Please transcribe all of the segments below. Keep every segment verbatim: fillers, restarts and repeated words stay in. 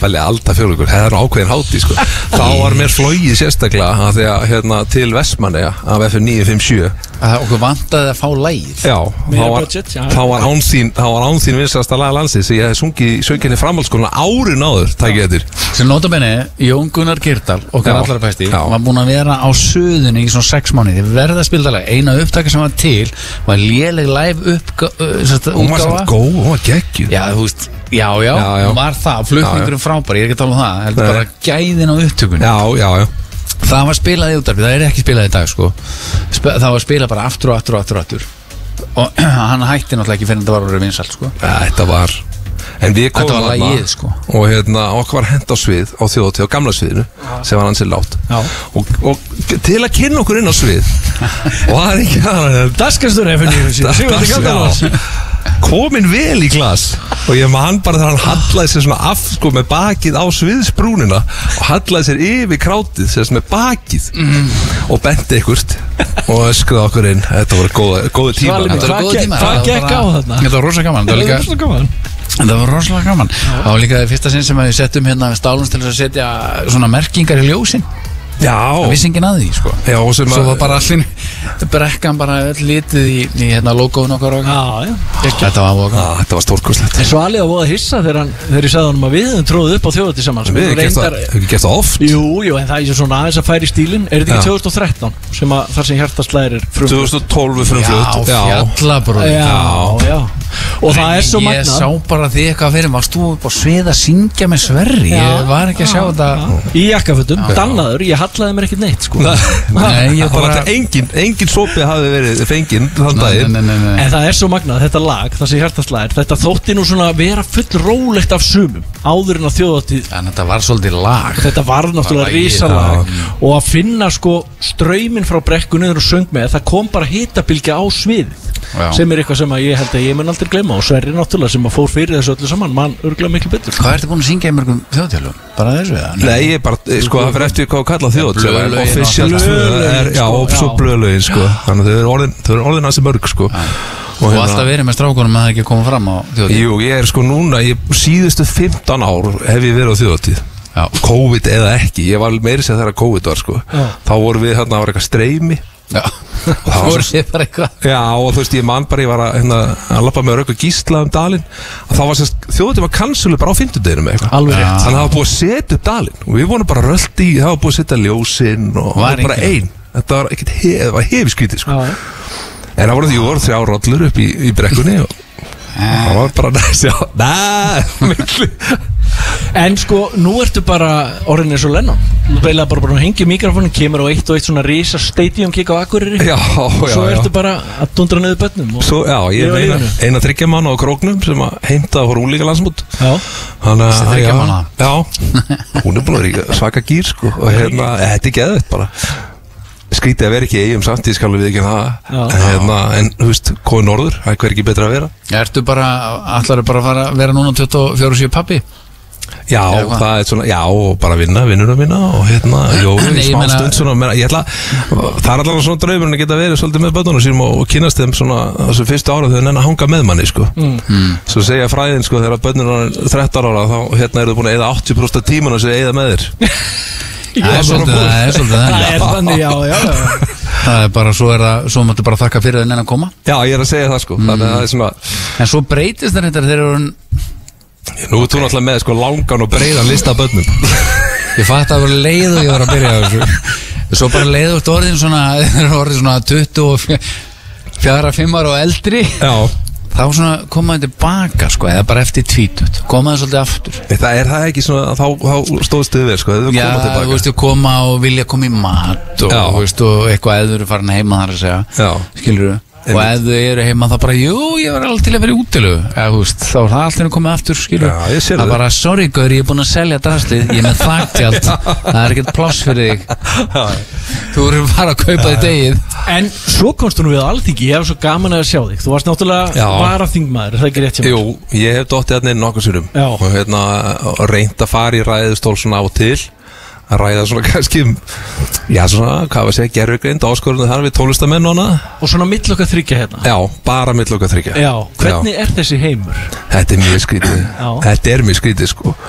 Pæli aldafjólugur, það er ákveðin hátíð sko. Þá var mér flogið sérstaklega að því að hérna, til Vestmannaeyja af F M níu fimm sjö að okkur vantaði að fá lagið. Já, þá var, budget, já. þá var án þín þá var án þín vinsasta lag landsins sem ég hef sungið í söngjarni framhaldsskóla árin áður, tæki eftir. Sem notabenni, Jón Gunnar Geirdal okkar allra besti, var búinn að vera á suðunni í svona sex mánuði. Verða að spila lag. Eina upptaka sem var til var léleg live uppgáfa. Hún var samt góð, hún var geggjuð. Já, þú veist, já, já, já, já. hún var það, flutningurinn frábær, ég er ekki að tala um það, heldur bara gæðin á upptökunni. Já, já, já. Það var spilað í útvarpi, það er ekki spilað í dag sko. Það var spilað bara aftur og aftur og aftur og aftur. Og hann hætti náttúrulega ekki fyrir en það var orðið vinsælt sko. Ja, þetta var En við komum Þetta var lagið sko. Og hérna, okkur var hent á svið á þjóðatíð á gamla sviðinu sem var ansið lágt og, og til að kynna okkur inn á svið og það er ekki það Daskastur F N níu komin vel í glas og ég man bara þegar hann hallaði sér svona af sko með bakið á sviðsbrúnina og hallaði sér yfir krátið sér með bakið mm. og benti ykkurt og öskraði okkur inn. Þetta voru góða, góði tíma. Hvað gekk á þarna? Þetta var rosa gaman. Þetta var rosa gaman. Það var rosalega gaman. Það var líka fyrsta sinn sem við settum hérna stáluns til að setja svona merkingar í ljósin. Já. Það vissi enginn að því sko. Já, og sem Svo var bara allir brekkan bara öll litið í, í hérna logoðun okkar og Já, já. Þetta var voka. Já, þetta var stórkostlegt. En svo alveg að voða hissa þegar hann þegar ég sagði honum að við höfum tróðið upp á þjóðatíð saman. Við hefum gert það, hefum gert það oft. Jú, jú, en það er svona aðeins að færa í stílinn. Er þetta ekki tvö þúsund og þrettán sem að þar sem hjartaslæðir tvö þúsund og tólf frumflutt. Já, fjallabróð. Já, já. Og það er svo magnað. Ég sá bara því eitthvað fyrir maður stúið upp á svið að syngja með Sverri. Ég var ekki að sjá þetta í jakkafötum, dannaður, ég hallaði mér ekkert neitt sko. Nei, ég bara engin, engin sopi hafi verið fenginn þann daginn. En það er svo magnað, þetta lag, það sem hjartaslæðir, þetta þótti nú svona vera full rólegt af sumum áður en á þjóðatíð. En þetta var svolítið lag. Þetta var náttúrulega risalag og að finna sko strauminn frá brekkunni þegar hún söng með, það kom bara hitabilgja á sviðið. Já. Sem er eitthvað sem að ég held að ég mun aldrei glemma og Sverri náttúrulega sem að fór fyrir þessu öllu saman mann örgulega miklu betur. Hvað ertu búin að syngja í mörgum þjóðtjálum? Bara þessu eða? Nei, ég bara, sko, það fyrir eftir hvað að kalla þjóðtjálum Official er, já, og svo blöðlögin, sko. Þannig að þau eru orðin, þau eru orðin hansi mörg, sko. Og, og alltaf verið með strákunum að það ekki koma fram á þjóðtíð. Jú, ég er sko núna, ég, síðustu fimmtán ár hef ég verið á þjóðtíð. COVID eða ekki, ég var meiri sér þegar COVID var sko. Þá voru við hérna, það var eitthvað streymi. Já, það voru sér bara eitthvað. Já, og þú veist, ég man bara, ég var að, hérna, að lappa með Rauka Gísla um dalinn og þá var sérst, þjóðtíð var cancelu bara á fimmtudeginum eitthvað. Alveg rétt. Þannig að það var búið að setja upp dalinn og við vorum bara rölt í, það var búið að setja ljósinn og það var bara ein. Þetta var ekkert, það var hefi skrítið sko. En það voru því voru þrjá rollur upp í, í brekkunni og það var bara næst, já, næ, miklu. En sko, nú ertu bara orðin eins og Lennon. Þú beilaði bara bara að hengja mikrofónin, kemur á eitt og eitt svona risa stadium kick á Akureyri. Já, já, já. Svo ertu bara að dundra niður börnum. Svo, já, ég er eina, eina þriggja manna á Króknum sem að heimta á unglinga landsmót. Já. Þannig að, já, manna. já, hún er búin að vera svaka gýr, sko, og hérna, þetta er geðveitt bara. Skrítið að vera ekki eigum samt, ég skal við ekki það en, hérna, en þú veist, hvað er norður, það er hver ekki betra að vera. Ertu bara, allar er bara að fara, vera núna tuttugu og fjögur sjö pappi? Já, það er svona, já, og bara vinna, vinnur að vinna og hérna, jó, Nei, smá meina, stund svona, ég ætla, það er allavega svona draumurinn að geta verið svolítið með börnunum sínum og, og kynast þeim svona þessu fyrstu ára þegar nenni að hanga með manni, sko. Mm. Svo segja fræðin, sko, þegar börnunum er þrettán ára, þá hérna eru þau búin að eyða áttatíu prósent af tímanum sem eyða með þér. Það er svolítið það, það er svolítið það. Það er þannig, já, já, já. Það er bara, svo er það, svo máttu bara þakka fyrir þennan að koma. Já, ég er að segja það, sko, mm. þannig að það er svona. En svo breytist það þetta þegar eru Nú er þú náttúrulega með sko langan og breiðan lista af börnum. Ég fatt að það var leið og ég var að byrja á þessu. Svo bara leið út orðin svona, orðin svona tuttugu og fjögur, fimm ára og eldri. Já. Þá svona komaði tilbaka sko, eða bara eftir tvítut. Komaði svolítið aftur. Það er það ekki svona, þá, þá stóðst þið við sko, eða þú Já, koma tilbaka. þú veist, þú koma og vilja koma í mat og, þú veist, og eitthvað eða þú eru farin heima þar að segja. Já. Skilur þú? Og ef þau eru heima þá bara, jú, ég var alveg til að vera í útilegu. Eða, þú veist, þá er það alltaf komið aftur, skilur. Já, ég sé það. það. Bara, sorry, gaur, ég er búin að selja draslið, ég er með þaktjald, það er ekkert pláss fyrir þig. Þú eru bara að kaupa þig degið. En svo komst þú nú við á Alþingi, ég hef svo gaman að sjá þig. Þú varst náttúrulega varaþingmaður, er það ekki rétt hjá mér? Jú, ég hef dottið hérna inn nokkuð sérum og hérna reynt að fara í ræðustól svona á og til að ræða svona kannski já svona, hvað var að segja, gervigreind áskorunni þar við tólestamenn og hana og svona mill okkar þryggja hérna já, bara mill okkar þryggja já, hvernig já. Er þessi heimur? Þetta er mjög skrítið já. Þetta er mjög skrítið sko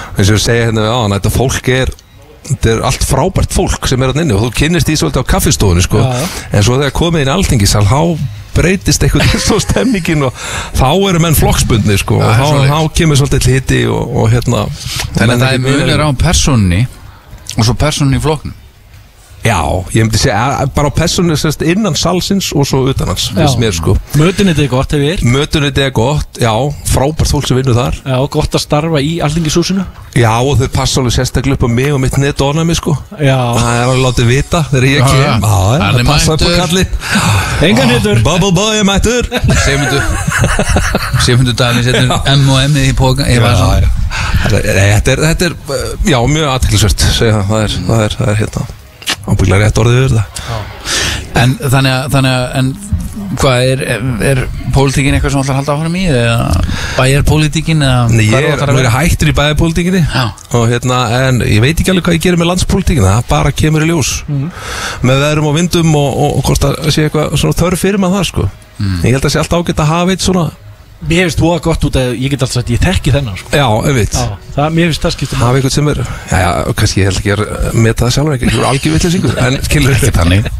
eins og ég segja hérna á, þetta fólk er þetta er allt frábært fólk sem er að inni og þú kynnist í svolítið á kaffistofunni sko. En svo þegar komið inn Alþingissal þá breytist eitthvað svo stemmingin og þá eru menn flokksbundni sko, og þá, þá kemur svolítið hiti og, og hérna þannig að það er munur á persónni og svo persónni í flokknum. Já, ég myndi segja bara á persónu innan salsins og svo utan hans mér, sko. Mötuneytið er gott ef ég er Mötuneytið er gott, já, frábært fólk sem vinnur þar. Já, gott að starfa í Alþingishúsinu. Já, og þau passa alveg sérstaklega upp á mig og mitt netdónami sko. Já. Það er alveg látið vita þegar ég kem. Já, já, það passa upp á kallin. Engan hittur. Bubble boy er mættur. Sigmundur Davíð setur M og M í póka. Já, já. Þetta er, þetta er, já, mjög athyglisvert, segja það er, það er, það er hérna ábygglega rétt orðið yfir það. En þannig að, þannig að, en hvað er, er, er pólitíkin eitthvað sem ætlar að halda áfram í, eða bæjarpólitíkin, eða? Nei, ég er, er hættur í bæjarpólitíkinni og hérna, en ég veit ekki alveg hvað ég gerir með landspólitíkin, það bara kemur í ljós mm. með veðrum og vindum og, og, og hvort það sé eitthvað svona þörf fyrir maður það, sko. Mm. Ég held að sé alltaf ágætt að hafa eitt svona. Mér finnst þú að gott út að ég get alltaf sagt ég þekki þennan sko. Já, ég veit það, mér finnst það skiptum hafa eitthvað sem er, já, já, kannski ég held ekki að meta það sjálfur, ekki, ég er algjör vitleysingur en skilur ekki þannig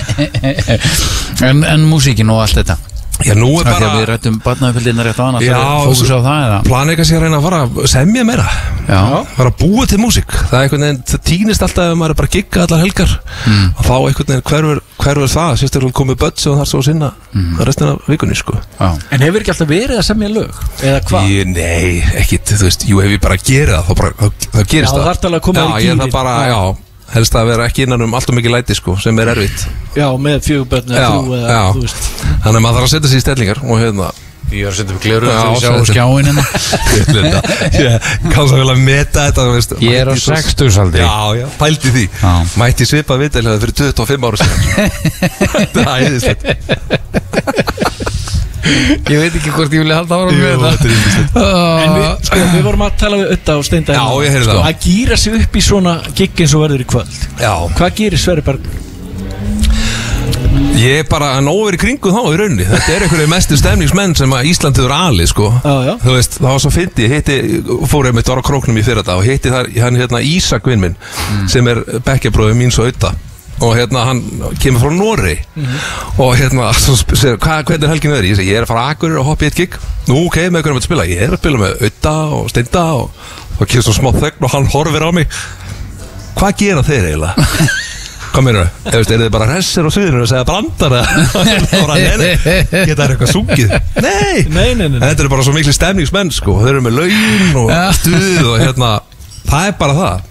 en, en músíkin og allt þetta. Já, nú er bara Þegar við rættum barnafjöldina rétt á hana fókus á það eða? Planið kannski að reyna að fara að semja meira Já. Fara að búa til músík. Það er einhvern veginn, það týnist alltaf ef maður er bara að gigga allar helgar mm. og þá einhvern veginn hverfur, hverfur það sérstaklega komið börn sem þar svo að sinna mm. restina af vikunni sko. Já. En hefur ekki alltaf verið að semja lög? Eða hvað? Nei, ekkit, þú veist, jú hef ég bara að gera það þá, bara, þá, þá gerist já, það. Já, já, ég það bara, já helst að vera ekki innan um allt og mikið læti sko, sem er erfitt. Já, með fjögurbörn eða þrjú eða já. Þú veist. Þannig að maður þarf að setja sig í stellingar og hérna ég er að setja upp glerur þegar ég sjá skjáin hérna. Ég kannski vel að meta þetta, þú veist. Ég er á sextugsaldri. Já, já, pældi því. Já. Mætti svipað viðtal fyrir tuttugu og fimm ára síðan. Það er æðislegt. Ég veit ekki hvort ég vilja halda ára með þetta. En við, sko, við vorum að tala við Ötta og Steinda. Já, ég heyrði það. Að gýra sig upp í svona gig eins og verður í kvöld. Já. Hvað gerir Sverrir Berg? Ég er bara að nógu verið kringu þá í rauninni. Þetta er einhverju mestu stemningsmenn sem að Ísland hefur alið sko. Já, já. Þú veist, það var svo fyndi, ég hitti, fór einmitt var á Króknum í fyrra dag og hitti þar, hann hérna Ísak vinn minn mm. sem er bekkjabróðir mín svo Ötta. Og hérna hann kemur frá Noregi mm-hmm. og hérna segir, hvernig er helgin verið? Ég segi, ég er að fara að Akureyri og hoppa í eitt gig. Nú, ok, með hvernig er að spila? Ég er að spila með Ötta og Steinda og það kemur svo smá þögn og hann horfir á mig. Hvað gera þeir eiginlega? Hvað meinur þau? Er þið bara hressir á sviðinu og segja brandar eða geta þær eitthvað sungið? Nei, nei, nei, nei. Þetta er bara svo miklu stemningsmenn sko. Þeir eru með laun og stuð og hérna, það er bara það.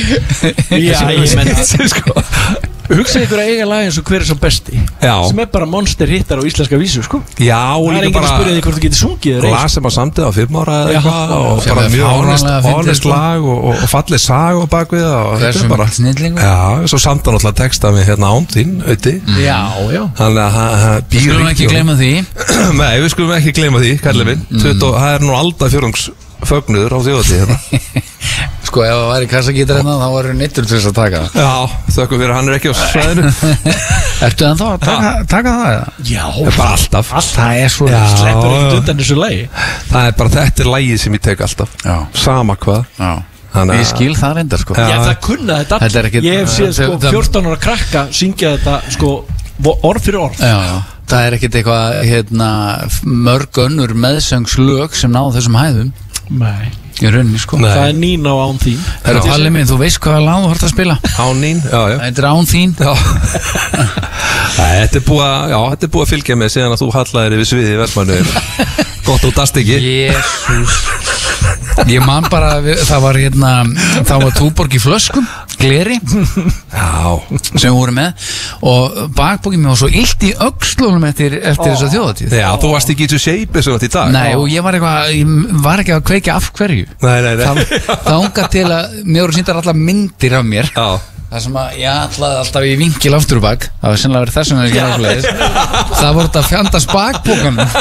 Já, ég menna sko. Hugsa ykkur að eiga lag eins og hver er svo besti já. Sem er bara monster hittar á íslenska vísu sko. Já, og líka bara það er enginn að spyrja því hvort þú getur sungið lag sem að samtið á fimm ára eða eitthvað og bara mjög honest, honest lag og, og fallið sag og bakvið og þetta er bara snillingur. Já, svo samt hann alltaf texta við hérna án þín Ötti mm. Já, já Þannig að það býr Við skulum ekki gleyma því Nei, við skulum ekki gleyma því, kallið minn mm. Það er nú alda fjórðungs fögnuður á þjóðatíð hérna. Sko ef það væri kassagítar hérna þá varu nittur til þess að taka það. Já, þökkum fyrir hann er ekki á svæðinu. Ertu þann þá að taka, taka það eða? Já, það er bara alltaf. Það er svo sleppur ekkert undan þessu lagi. Það er bara þetta er lagið sem ég tek alltaf. Já. Sama hvað. Já. Þannig ég skil það reyndar sko. Já, það kunna þetta. Þetta er ekkit, ég hef séð sko fjórtán ára krakka syngja þetta sko orð fyrir orð. Já, já. Það er ekkit eitthvað hérna mörg önnur meðsöngslög sem ná þessum hæðum. Nei. Í rauninni sko. Nei. Það er Nín á Án þín. Það er Palli minn, þú veist hvaða lag þú hort að spila. Án Nín, já, já. Þetta er Án þín. Já. Þetta er búið að, já, þetta er búið að fylgja með síðan að þú hallaðir yfir sviði í Vestmannaeyjum. Gott og dast ekki. Jésús. Ég man bara, það var hérna, það var Túborg í flöskum, gleri. Já. Sem við vorum með og bakbókið mér var svo illt í öxlunum eftir, eftir þessa þjóðatíð. Já, þú varst ekki í þessu shape sem þetta í dag. Nei, og ég var eitthvað, ég var ekki að kveikja af hverju. Nei, nei, nei. Það, það unga til að mér voru sýndar allar myndir af mér. Já. Það sem að ég ætlaði alltaf í vinkil aftur og bak. Það var sennilega verið þessum að ég gerði svoleiðis. Það voru þetta að fjandast bakbókanum.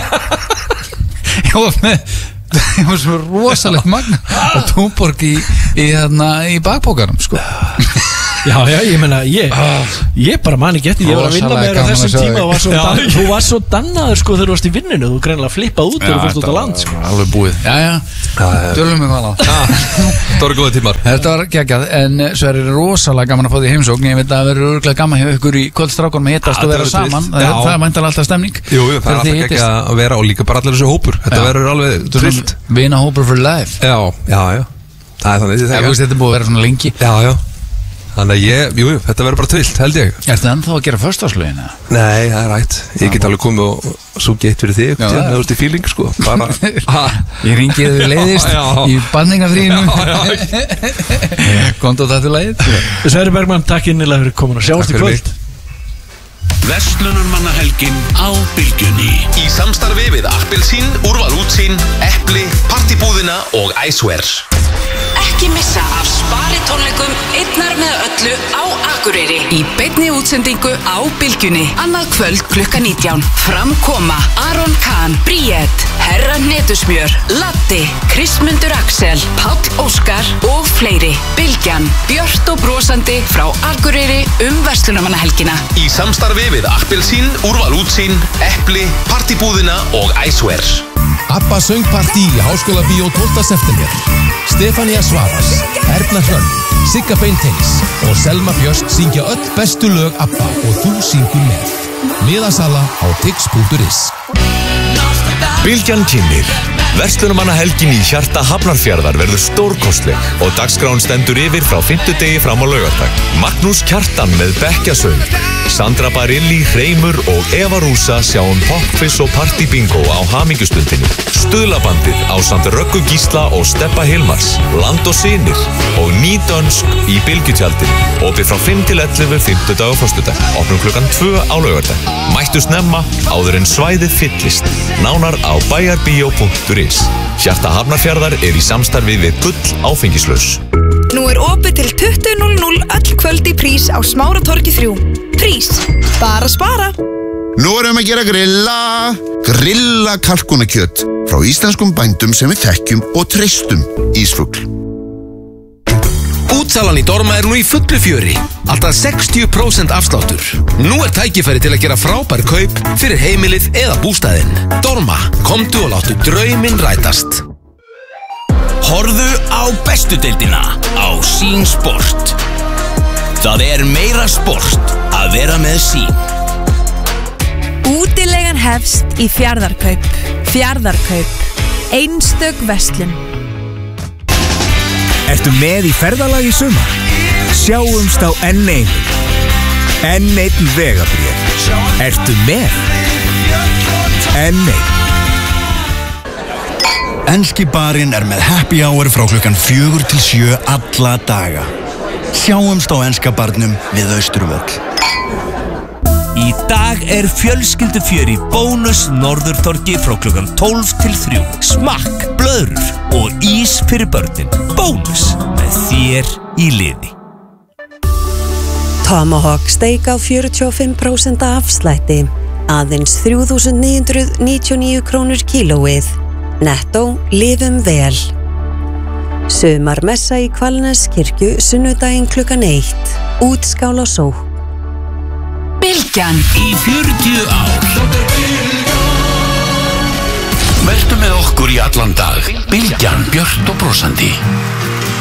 Ég var með ég var svo rosalegt magna og Túborg í, í, þarna, í bakbókarum sko. Já, já, ég meina, ég Ég bara man ekki eftir, ég var að vinna með þér á þessum tíma og var svo dan, þú var svo dannaður sko þegar þú varst í vinninu, þú greinilega flippað út þegar þú fórst út á land sko. Alveg búið. Já, já, tölum við hana. Það voru góða tímar. Þetta var geggjað, en svo er rosalega gaman að fá því heimsókn. Ég veit að það verður örgulega gaman hjá ykkur í kvöldstrákunum að hittast og vera saman. Það er mæntalega alltaf stemning. Jú, jú, það er alltaf geggjað að vera og líka bara allir þessu hópur. Þetta verður alveg trillt. Vinahópur for life. Já, já, já. Það er þannig, þetta er búið að vera svona lengi. Já, já. Þannig að ég, jú, jú, þetta verður bara trillt, held ég. Er þetta ennþá að gera föstudagslögin? Nei, það er rætt. Ég get alveg komið og svo gett fyrir þig, það er úrst í feeling, sko. Bara, ég ringiði við leiðist í bandingafrínu. Komt á þetta lagið. Sverrir Bergman, takk innilega fyrir komin og sjáumst í kvöld. Verslunarmannahelgin á Bylgjunni í samstarfi við Appelsín, Úrval útsýn, Epli, Partibúðina og Icewear. Ekki missa af sparitónleikum einnar með öllu á Akureyri í beinni útsendingu á Bylgjunni annað kvöld klukkan nítján. Framkoma Aron Kahn, Bríett, Herra Netusmjör, Latti, Kristmundur Axel, Páll Óskar og fleiri. Bylgjan, björt og brosandi frá Akureyri um verslunarmannahelgina í samstarfi við Appelsín, Úrval útsýn, Epli, Partibúðina og Icewear. Abba söngpartí í Háskóla Bíó tólfta september. Stefania Svavas, Erna Hrönn, Sigga Beinteins og Selma Björst syngja öll bestu lög Abba og þú syngur með. Miðasala á tix punktur is. Bylgjan kynnir. Verslunarmannahelgin í hjarta Hafnarfjarðar verður stórkostleg og dagskráin stendur yfir frá fimmtudegi fram á laugardag. Magnús Kjartan með bekkjasöng, Sandra Barilli, Hreimur og Eva Rúsa sjá um popquiz og partybingo á hamingjustundinni. Stuðlabandið á samt Röggu Gísla og Stebba Hilmars, Land og Synir og Nýdönsk í Bylgjutjaldinu. Opið frá fimm til ellefu fimmtudag og föstudag. Opnum klukkan tvö á laugardag. Mættu snemma áður en svæðið fyllist. Nánar á bæjarbíó punktur is. Hjarta Hafnarfjarðar er í samstarfi við Gull áfengislaus. Nú er opið til tuttugu núll núll öll kvöld í Prís á Smáratorgi þrjú. Prís, bara spara. Nú erum við að gera grilla, grilla kalkunakjöt frá íslenskum bændum sem við þekkjum og treystum. Ísfugl. Útsalan í Dorma er nú í fullu fjöri. Alltaf sextíu prósent afsláttur. Nú er tækifæri til að gera frábær kaup fyrir heimilið eða bústaðinn. Dorma, komdu og láttu drauminn rætast. Horðu á bestu deildina á Sín Sport. Það er meira sport að vera með Sín. Útilegan hefst í Fjarðarkaup. Fjarðarkaup. Einstök verslun. Ertu með í ferðalag í sumar? Sjáumst á enn einn. Enn einn vegabréf. Ertu með? Enn einn. Enski barinn er með happy hour frá klukkan fjögur til sjö alla daga. Sjáumst á enska barnum við Austurvöll. Í dag er fjölskyldufjör í Bónus Norðurtorgi frá klukkan tólf til þrjú. Smakk, blöðrur og ís fyrir börnin. Bónus, með þér í liði. Tomahawk steik á fjörutíu og fimm prósent afslætti. Aðeins þrjú þúsund níu hundruð níutíu og níu krónur kílóið. Netto, lifum vel. Sumarmessa í Hvalneskirkju sunnudaginn klukkan eitt. Útskál á Sók. Bylgjan í fjörutíu ár. Vertu með okkur í allan dag. Bylgjan, björt og brosandi.